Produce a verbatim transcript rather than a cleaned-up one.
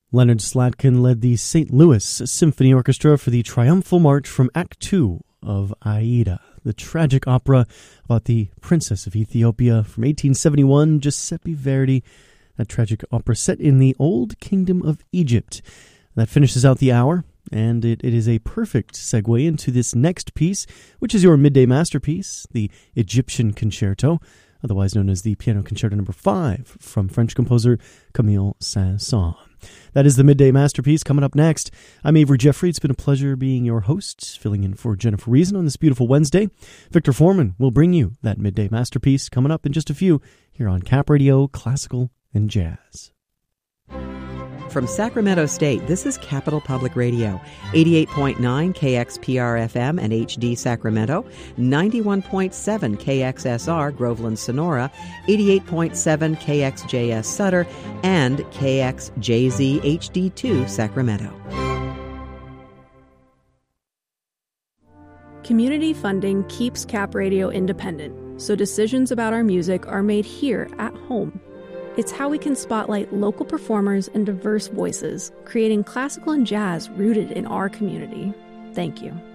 Leonard Slatkin led the Saint Louis Symphony Orchestra for the triumphal march from Act Two of Aida, the tragic opera about the Princess of Ethiopia from eighteen seventy-one, Giuseppe Verdi, that tragic opera set in the Old Kingdom of Egypt. That finishes out the hour, and it, it is a perfect segue into this next piece, which is your midday masterpiece, the Egyptian Concerto, otherwise known as the Piano Concerto Number Five from French composer Camille Saint-Saëns. That is the midday masterpiece. Coming up next, I'm Avery Jeffrey. It's been a pleasure being your host, filling in for Jennifer Reason on this beautiful Wednesday. Victor Foreman will bring you that midday masterpiece coming up in just a few here on Cap Radio, Classical and Jazz. From Sacramento State, this is Capital Public Radio, eighty-eight point nine K X P R F M and H D Sacramento, ninety-one point seven K X S R Groveland Sonora, eighty-eight point seven K X J S Sutter, and K X J Z H D two Sacramento. Community funding keeps Cap Radio independent, so decisions about our music are made here at home. It's how we can spotlight local performers and diverse voices, creating classical and jazz rooted in our community. Thank you.